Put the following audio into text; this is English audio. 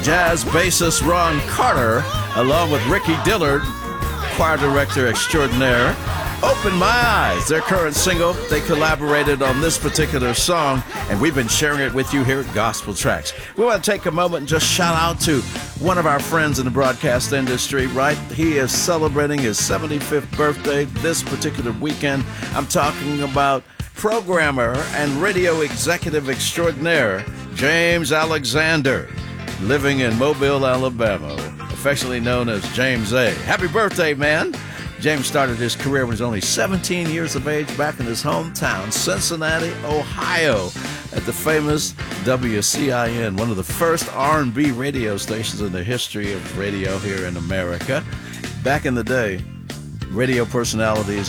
jazz bassist Ron Carter, along with Ricky Dillard, choir director extraordinaire. Open My Eyes, their current single. They collaborated on this particular song, and we've been sharing it with you here at Gospel Tracks. We want to take a moment and just shout out to one of our friends in the broadcast industry, right? He is celebrating his 75th birthday this particular weekend. I'm talking about programmer and radio executive extraordinaire James Alexander, living in Mobile, Alabama, affectionately known as James A. Happy birthday, man. James started his career when he was only 17 years of age back in his hometown, Cincinnati, Ohio, at the famous WCIN, one of the first R&B radio stations in the history of radio here in America. Back in the day, radio personalities